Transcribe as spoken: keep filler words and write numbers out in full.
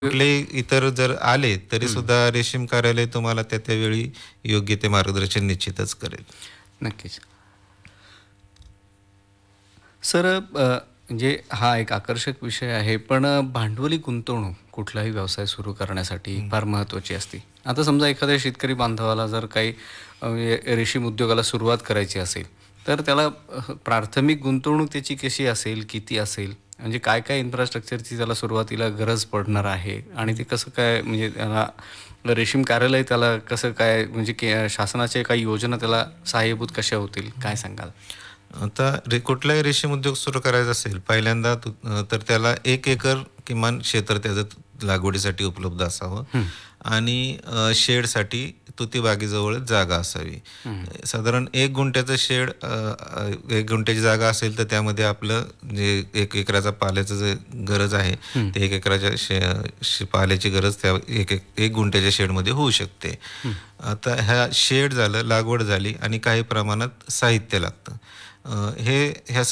कुठलेही इतर जर आले तरी सुद्धा रेशीम कार्यालय तुम्हाला त्या त्यावेळी योग्य ते मार्गदर्शन निश्चितच करेल. नक्कीच. सर अ, म्हणजे हा एक आकर्षक विषय आहे. पण अ, भांडवली गुंतवणूक कुठलाही व्यवसाय सुरू करण्यासाठी हं. फार महत्त्वाची असते. आता समजा एखाद्या शेतकरी बांधवाला जर काही अ, म्हणजे रेशीम उद्योगाला सुरुवात करायची असेल, तर त्याला अ, प्राथमिक गुंतवणूक त्याची कशी असेल, किती असेल? म्हणजे काय-काय इन्फ्रास्ट्रक्चरची त्याला सुरुवातीला गरज पडणार आहे आणि ते कसं काय म्हणजे त्याला रेशीम कार्यालय त्याला कसं काय म्हणजे की शासनाच्या काही योजना त्याला सहाय्यभूत कशा होतील? काय सांगाल? आता रे कुठलाही रेशीम उद्योग सुरू करायचा असेल, पहिल्यांदा तु अ, तर त्याला एक एकर किमान क्षेत्र त्याचं लागवडीसाठी उपलब्ध असावं हं, आणि अ, शेडसाठी तुतीबागेजवळच जागा असावी. हं, साधारण एक गुंठ्याचं शेड अ, अ, एक गुंठ्याची जागा असेल तर त्यामध्ये आपलं जे एक एकराचा पाल्याचं जे गरज आहे, हं, ते एक एकराच्या शे शे पाल्याची गरज त्या एक एक एक गुंठ्याच्या शेडमध्ये होऊ शकते. हं. आता ह्या शेड झालं, लागवड झाली आणि काही प्रमाणात साहित्य लागतं. अ, हे ह्या